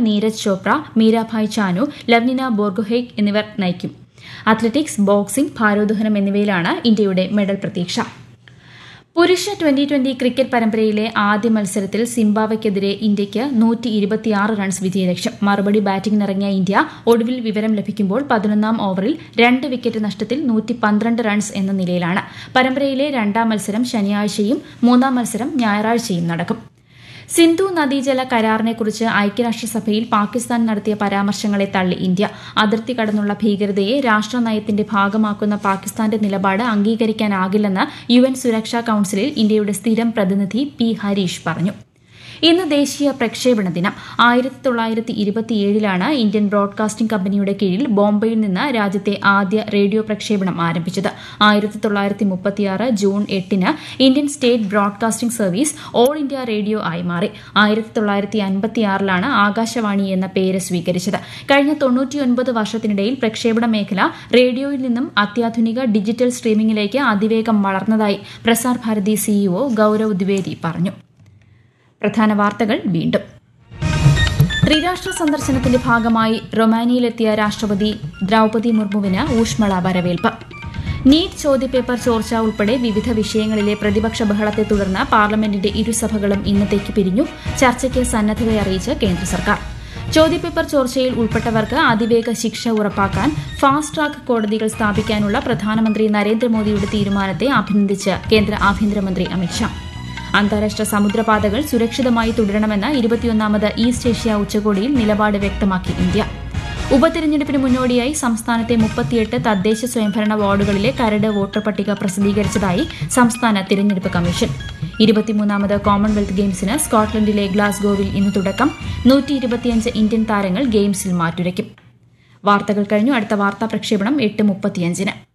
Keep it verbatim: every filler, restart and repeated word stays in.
നീരജ് ചോപ്ര, മീരാഭായ് ചാനു, ലവ്നിന ബോർഗോഹെയ്ൻ എന്നിവർ നയിക്കും. Athletics, boxing, ഭാരോദ്വഹനം എന്നിവയിലാണ് ഇന്ത്യയുടെ മെഡൽ പ്രതീക്ഷ. പുരുഷ ട്വന്റി ട്വന്റി ക്രിക്കറ്റ് പരമ്പരയിലെ ആദ്യ മത്സരത്തിൽ സിംബാബ്വെക്കെതിരെ ഇന്ത്യയ്ക്ക് നൂറ്റി ഇരുപത്തിയാറ് റൺസ് വിജയലക്ഷ്യം. മറുപടി ബാറ്റിംഗിനിറങ്ങിയ ഇന്ത്യ ഒടുവിൽ വിവരം ലഭിക്കുമ്പോൾ പതിനൊന്നാം ഓവറിൽ രണ്ട് വിക്കറ്റ് നഷ്ടത്തിൽ നൂറ്റി പന്ത്രണ്ട് റൺസ് എന്ന നിലയിലാണ്. പരമ്പരയിലെ രണ്ടാം മത്സരം ശനിയാഴ്ചയും മൂന്നാം മത്സരം ഞായറാഴ്ചയും നടക്കും. സിന്ധു നദീജല കരാറിനെക്കുറിച്ച് ഐക്യരാഷ്ട്രസഭയിൽ പാകിസ്ഥാൻ നടത്തിയ പരാമർശങ്ങളെ തള്ളി ഇന്ത്യ. അതിർത്തി കടന്നുള്ള ഭീകരതയെ രാഷ്ട്രനയത്തിന്റെ ഭാഗമാക്കുന്ന പാകിസ്ഥാന്റെ നിലപാട് അംഗീകരിക്കാനാകില്ലെന്ന് യു എൻ സുരക്ഷാ കൌൺസിലിൽ ഇന്ത്യയുടെ സ്ഥിരം പ്രതിനിധി പി ഹരീഷ് പറഞ്ഞു. ഇന്ന് ദേശീയ പ്രക്ഷേപണ ദിനം. ആയിരത്തി തൊള്ളായിരത്തി ഇരുപത്തിയേഴിലാണ് ഇന്ത്യൻ ബ്രോഡ്കാസ്റ്റിംഗ് കമ്പനിയുടെ കീഴിൽ ബോംബെയിൽ നിന്ന് രാജ്യത്തെ ആദ്യ റേഡിയോ പ്രക്ഷേപണം ആരംഭിച്ചത്. ആയിരത്തി തൊള്ളായിരത്തി മുപ്പത്തിയാറ് ജൂൺ എട്ടിന് Indian state broadcasting service all India radio ആയി മാറി. ആയിരത്തി തൊള്ളായിരത്തി അൻപത്തിയാറിലാണ് ആകാശവാണി എന്ന പേര് സ്വീകരിച്ചത്. കഴിഞ്ഞ തൊണ്ണൂറ്റിയൊൻപത് വർഷത്തിനിടയിൽ പ്രക്ഷേപണ മേഖല റേഡിയോയിൽ നിന്നും അത്യാധുനിക ഡിജിറ്റൽ സ്ട്രീമിംഗിലേക്ക് അതിവേഗം വളർന്നതായി പ്രസാർ ഭാരതി സിഇഒ ഗൌരവ് ദ്വിവേദി പറഞ്ഞു. പ്രധാന വാർത്തകൾ വീണ്ടും. ത്രിരാഷ്ട്ര സന്ദർശനത്തിന്റെ ഭാഗമായി റൊമാനിയയിലെത്തിയ രാഷ്ട്രപതി ദ്രൌപദി മുർമുവിന് ഊഷ്മള വരവേൽപ്പ്. നീറ്റ് ചോദ്യപേപ്പർ ചോർച്ച ഉൾപ്പെടെ വിവിധ വിഷയങ്ങളിലെ പ്രതിപക്ഷ ബഹളത്തെ തുടർന്ന് പാർലമെന്റിന്റെ ഇരുസഭകളും ഇന്നത്തേക്ക് പിരിഞ്ഞു. ചർച്ചയ്ക്ക് സന്നദ്ധതയറിയിച്ച് കേന്ദ്ര സർക്കാർ. ചോദ്യപേപ്പർ ചോർച്ചയിൽ ഉൾപ്പെട്ടവർക്ക് അതിവേഗ ശിക്ഷ ഉറപ്പാക്കാൻ ഫാസ്റ്റ് ട്രാക്ക് കോടതികൾ സ്ഥാപിക്കാനുള്ള പ്രധാനമന്ത്രി നരേന്ദ്രമോദിയുടെ തീരുമാനത്തെ അഭിനന്ദിച്ച് കേന്ദ്ര ആഭ്യന്തരമന്ത്രി അമിത്ഷാ. അന്താരാഷ്ട്ര സമുദ്രപാതകൾ സുരക്ഷിതമായി തുടരണമെന്ന ഇരുപത്തിയൊന്നാമത് ഈസ്റ്റ് ഏഷ്യ ഉച്ചകോടിയിൽ നിലപാട് വ്യക്തമാക്കി ഇന്ത്യ. ഉപതെരഞ്ഞെടുപ്പിന് മുന്നോടിയായി സംസ്ഥാനത്തെ മുപ്പത്തിയെട്ട് തദ്ദേശ സ്വയംഭരണ വാർഡുകളിലെ കരട് വോട്ടർ പട്ടിക പ്രസിദ്ധീകരിച്ചതായി സംസ്ഥാന തിരഞ്ഞെടുപ്പ് കമ്മീഷൻ. ഇരുപത്തിമൂന്നാമത് കോമൺവെൽത്ത് ഗെയിംസിന് സ്കോട്ട്ലൻഡിലെ ഗ്ലാസ്ഗോവിൽ ഇന്ന് തുടക്കം. നൂറ്റി ഇരുപത്തിയഞ്ച് ഇന്ത്യൻ താരങ്ങൾ ഗെയിംസിൽ മാറ്റുരയ്ക്കും. വാർത്തകൾ കഴിഞ്ഞു. അടുത്ത വാർത്താ പ്രക്ഷേപണം എട്ട് മുപ്പത്തിയഞ്ചിന്.